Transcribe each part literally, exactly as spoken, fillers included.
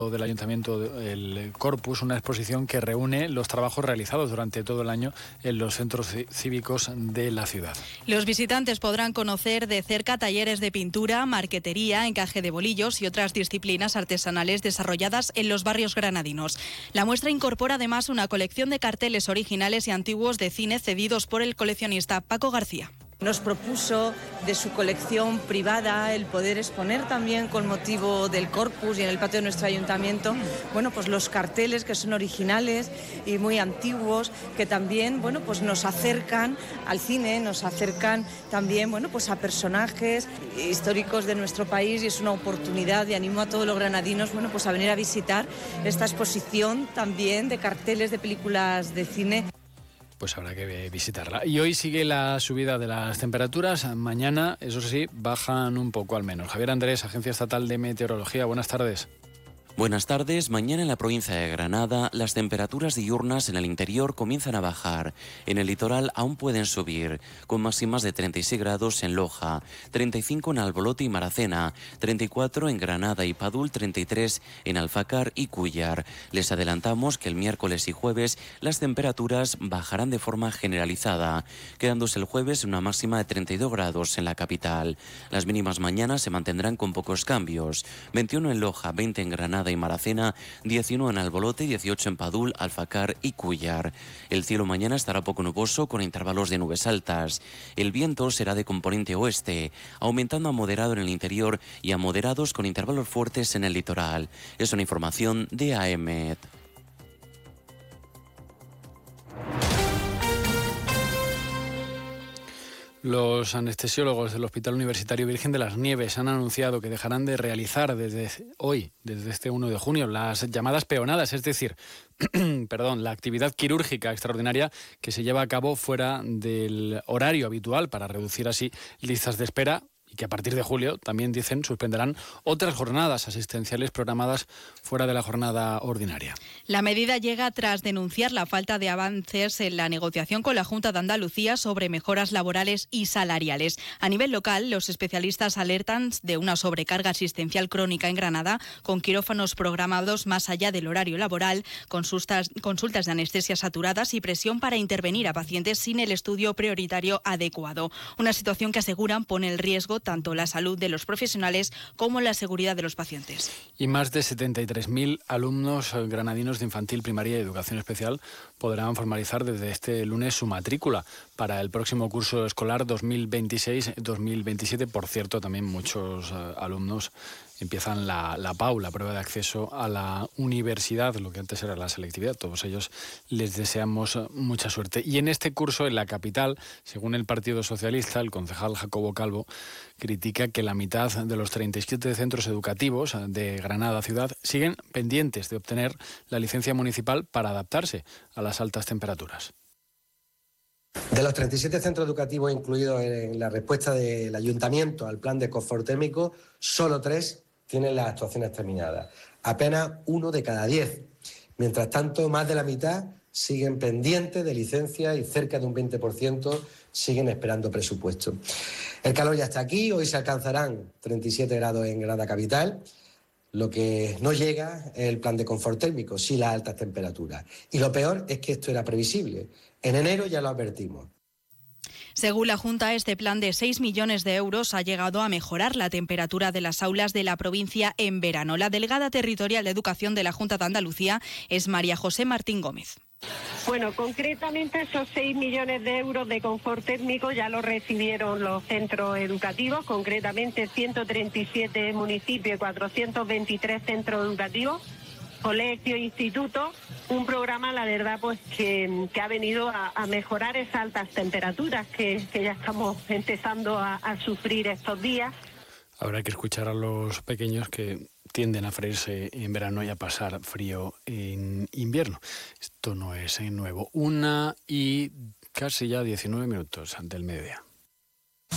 del Ayuntamiento, el Corpus, una exposición que reúne los trabajos realizados durante todo el año en los centros cívicos de la ciudad. Los visitantes podrán conocer de cerca talleres de pintura, marquetería, encaje de bolillos y otras disciplinas artesanales desarrolladas en los barrios granadinos. La muestra incorpora además una colección de carteles originales y antiguos de cine cedidos por el coleccionista Paco García. Nos propuso de su colección privada el poder exponer también con motivo del Corpus y en el patio de nuestro ayuntamiento, bueno, pues los carteles que son originales y muy antiguos, que también, bueno, pues nos acercan al cine, nos acercan también, bueno, pues a personajes históricos de nuestro país, y es una oportunidad, y animo a todos los granadinos, bueno, pues a venir a visitar esta exposición también de carteles de películas de cine. Pues habrá que visitarla. Y hoy sigue la subida de las temperaturas. Mañana, eso sí, bajan un poco al menos. Javier Andrés, Agencia Estatal de Meteorología. Buenas tardes. Buenas tardes. Mañana en la provincia de Granada las temperaturas diurnas en el interior comienzan a bajar. En el litoral aún pueden subir, con máximas de treinta y seis grados en Loja, treinta y cinco en Albolote y Maracena, treinta y cuatro en Granada y Padul, treinta y tres en Alfácar y Cúllar. Les adelantamos que el miércoles y jueves las temperaturas bajarán de forma generalizada, quedándose el jueves una máxima de treinta y dos grados en la capital. Las mínimas mañana se mantendrán con pocos cambios, veintiuno en Loja, veinte en Granada y Maracena, diecinueve en Albolote, dieciocho en Padul, Alfácar y Cúllar. El cielo mañana estará poco nuboso con intervalos de nubes altas. El viento será de componente oeste, aumentando a moderado en el interior y a moderados con intervalos fuertes en el litoral. Es una información de A E M E T. Los anestesiólogos del Hospital Universitario Virgen de las Nieves han anunciado que dejarán de realizar desde hoy, desde este uno de junio, las llamadas peonadas, es decir, perdón, la actividad quirúrgica extraordinaria que se lleva a cabo fuera del horario habitual para reducir así listas de espera, y que a partir de julio, también dicen, suspenderán otras jornadas asistenciales programadas fuera de la jornada ordinaria. La medida llega tras denunciar la falta de avances en la negociación con la Junta de Andalucía sobre mejoras laborales y salariales. A nivel local, los especialistas alertan de una sobrecarga asistencial crónica en Granada, con quirófanos programados más allá del horario laboral, consultas, consultas de anestesia saturadas y presión para intervenir a pacientes sin el estudio prioritario adecuado. Una situación que aseguran pone en riesgo tanto la salud de los profesionales como la seguridad de los pacientes. Y más de setenta y tres mil alumnos granadinos de infantil, primaria y educación especial podrán formalizar desde este lunes su matrícula para el próximo curso escolar dos mil veintiséis dos mil veintisiete. Por cierto, también muchos uh, alumnos empiezan la, la P A U, la prueba de acceso a la universidad, lo que antes era la selectividad. Todos ellos les deseamos mucha suerte. Y en este curso, en la capital, según el Partido Socialista, el concejal Jacobo Calvo critica que la mitad de los treinta y siete centros educativos de Granada ciudad siguen pendientes de obtener la licencia municipal para adaptarse a las altas temperaturas. De los treinta y siete centros educativos incluidos en la respuesta del ayuntamiento al plan de confort térmico, solo tres tienen las actuaciones terminadas, apenas uno de cada diez. Mientras tanto, más de la mitad siguen pendientes de licencias y cerca de un veinte por ciento siguen esperando presupuesto. El calor ya está aquí, hoy se alcanzarán treinta y siete grados en Granada capital. Lo que no llega es el plan de confort térmico, sí las altas temperaturas. Y lo peor es que esto era previsible. En enero ya lo advertimos. Según la Junta, este plan de seis millones de euros ha llegado a mejorar la temperatura de las aulas de la provincia en verano. La delegada territorial de Educación de la Junta de Andalucía es María José Martín Gómez. Bueno, concretamente esos seis millones de euros de confort térmico ya lo recibieron los centros educativos, concretamente ciento treinta y siete municipios y cuatrocientos veintitrés centros educativos, colegios, institutos, un programa, la verdad, pues que, que ha venido a, a mejorar esas altas temperaturas que, que ya estamos empezando a, a sufrir estos días. Habrá que escuchar a los pequeños que tienden a freírse en verano y a pasar frío en invierno. Esto no es nuevo. Una y casi ya diecinueve minutos ante el mediodía.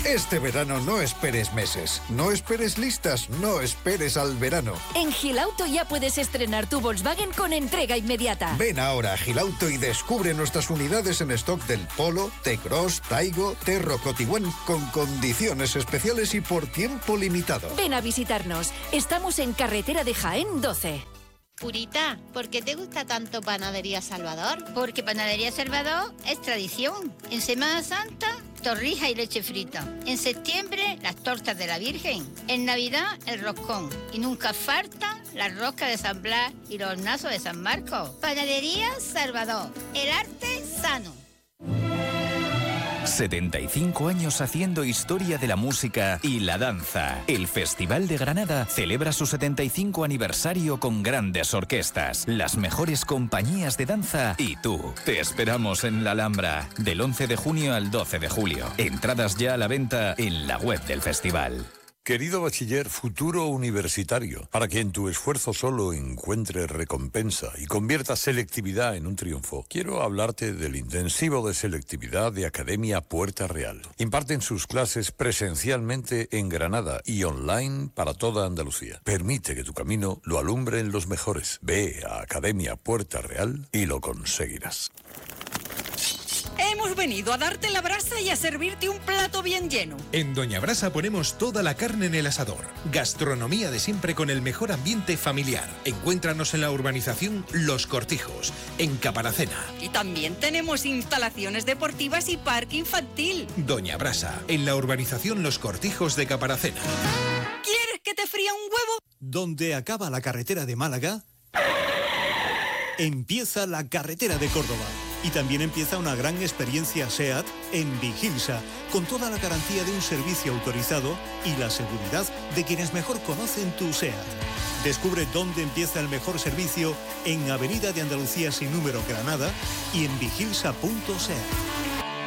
Este verano no esperes meses, no esperes listas, no esperes al verano. En Gilauto ya puedes estrenar tu Volkswagen con entrega inmediata. Ven ahora a Gilauto y descubre nuestras unidades en stock del Polo, T-Cross, Taigo, T-Roc o Tiguan con condiciones especiales y por tiempo limitado. Ven a visitarnos. Estamos en carretera de Jaén doce. Purita, ¿por qué te gusta tanto Panadería Salvador? Porque Panadería Salvador es tradición. En Semana Santa, torrija y leche frita. En septiembre, las tortas de la Virgen. En Navidad, el roscón. Y nunca faltan las roscas de San Blas y los hornazos de San Marcos. Panadería Salvador, el arte sano. setenta y cinco años haciendo historia de la música y la danza. El Festival de Granada celebra su setenta y cinco aniversario con grandes orquestas, las mejores compañías de danza y tú. Te esperamos en la Alhambra del once de junio al doce de julio. Entradas ya a la venta en la web del festival. Querido bachiller, futuro universitario, para quien tu esfuerzo solo encuentre recompensa y convierta selectividad en un triunfo, quiero hablarte del intensivo de selectividad de Academia Puerta Real. Imparten sus clases presencialmente en Granada y online para toda Andalucía. Permite que tu camino lo alumbren los mejores. Ve a Academia Puerta Real y lo conseguirás. Hemos venido a darte la brasa y a servirte un plato bien lleno. En Doña Brasa ponemos toda la carne en el asador. Gastronomía de siempre con el mejor ambiente familiar. Encuéntranos en la urbanización Los Cortijos, en Caparacena. Y también tenemos instalaciones deportivas y parque infantil. Doña Brasa, en la urbanización Los Cortijos de Caparacena. ¿Quieres que te fría un huevo? Donde acaba la carretera de Málaga, empieza la carretera de Córdoba. Y también empieza una gran experiencia SEAT en Vigilsa, con toda la garantía de un servicio autorizado y la seguridad de quienes mejor conocen tu SEAT. Descubre dónde empieza el mejor servicio en Avenida de Andalucía sin número Granada y en vigilsa punto seat.